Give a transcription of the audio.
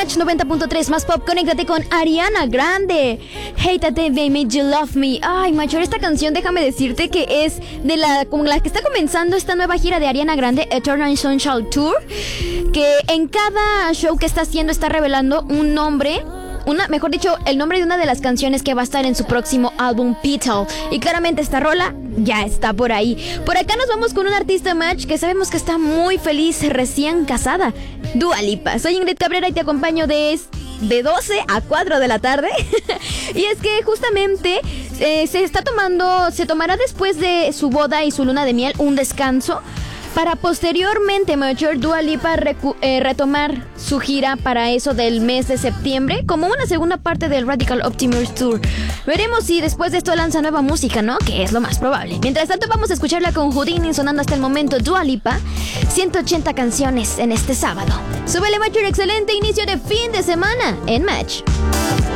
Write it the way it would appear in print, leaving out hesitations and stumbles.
Match 90.3 más pop. Conéctate con Ariana Grande. Hate That They Made You Love Me. Ay, macho, esta canción, déjame decirte que es de como la que está comenzando esta nueva gira de Ariana Grande, Eternal Sunshine Tour, que en cada show que está haciendo está revelando un nombre, mejor dicho, el nombre de una de las canciones que va a estar en su próximo álbum, Petal. Y claramente esta rola ya está por ahí. Por acá nos vamos con un artista, Match, que sabemos que está muy feliz, recién casada, Dua Lipa. Soy Ingrid Cabrera y te acompaño de 12 a 4 de la tarde. Y es que justamente se tomará después de su boda y su luna de miel un descanso, para posteriormente, Major, Dua Lipa retomar su gira para eso del mes de septiembre, como una segunda parte del Radical Optimism Tour. Veremos si después de esto lanza nueva música, ¿no? Que es lo más probable. Mientras tanto, vamos a escucharla con Houdini sonando hasta el momento. Dua Lipa, 180 canciones en este sábado. Súbele, Major, excelente inicio de fin de semana en Match.